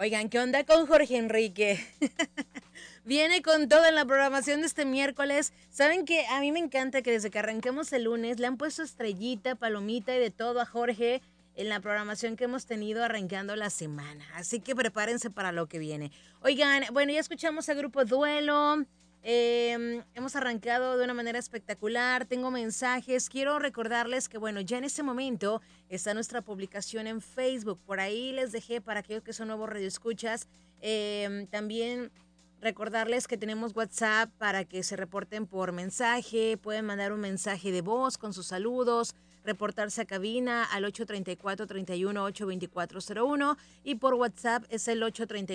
Oigan, ¿qué onda con Jorge Enrique? Viene con todo en la programación de este miércoles. Saben que a mí me encanta que desde que arranquemos el lunes le han puesto estrellita, palomita y de todo a Jorge en la programación que hemos tenido arrancando la semana. Así que prepárense para lo que viene. Oigan, bueno, ya escuchamos el grupo Duelo. Hemos arrancado de una manera espectacular. Tengo mensajes. Quiero recordarles que, bueno, ya en este momento está nuestra publicación en Facebook. Por ahí les dejé para aquellos que son nuevos radioescuchas. También recordarles que tenemos WhatsApp para que se reporten por mensaje. Pueden mandar un mensaje de voz con sus saludos, reportarse a cabina al 834-31-82401 y por WhatsApp es el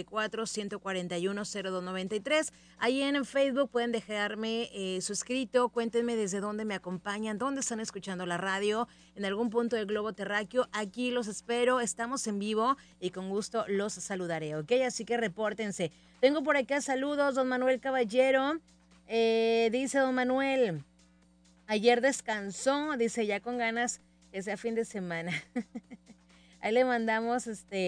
834-141-0293. Ahí en Facebook pueden dejarme su escrito, cuéntenme desde dónde me acompañan, dónde están escuchando la radio, en algún punto del globo terráqueo. Aquí los espero, estamos en vivo y con gusto los saludaré, ¿ok? Así que repórtense. Tengo por acá saludos, don Manuel Caballero. Dice don Manuel, ayer descansó, dice ya con ganas que sea fin de semana. Ahí le mandamos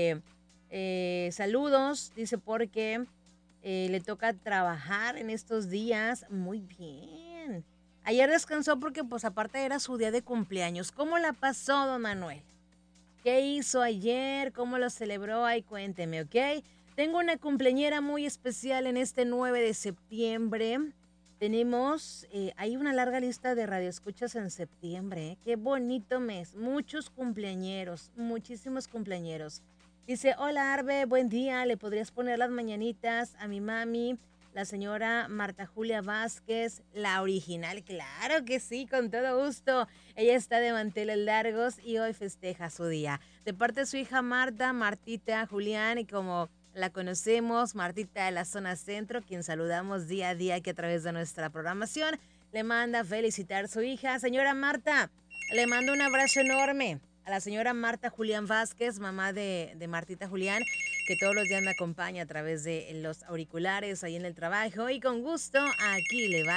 saludos, dice porque le toca trabajar en estos días. Muy bien. Ayer descansó porque pues aparte era su día de cumpleaños. ¿Cómo la pasó, don Manuel? ¿Qué hizo ayer? ¿Cómo lo celebró? Ay, cuénteme, ¿ok? Tengo una cumpleañera muy especial en este 9 de septiembre. Tenemos, hay una larga lista de radioescuchas en septiembre. Qué bonito mes. Muchos cumpleañeros, muchísimos cumpleañeros. Dice, hola Arbe, buen día. ¿Le podrías poner las mañanitas a mi mami, la señora Marta Julia Vázquez, la original? Claro que sí, con todo gusto. Ella está de manteles largos y hoy festeja su día. De parte de su hija Marta, Martita, Julián, y como la conocemos, Martita de la zona centro, quien saludamos día a día aquí a través de nuestra programación, le manda felicitar a su hija. Señora Marta, le mando un abrazo enorme a la señora Marta Julián Vázquez, mamá de Martita Julián, que todos los días me acompaña a través de los auriculares ahí en el trabajo. Y con gusto, aquí le va